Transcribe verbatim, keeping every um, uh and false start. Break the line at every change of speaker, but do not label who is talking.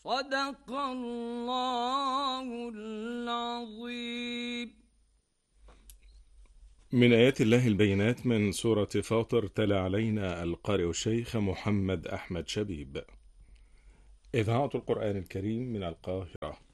صدق الله العظيم.
من آيات الله البينات من سورة فاطر، تلا علينا القارئ الشيخ محمد أحمد شبيب. إذاعة القرآن الكريم من القاهرة.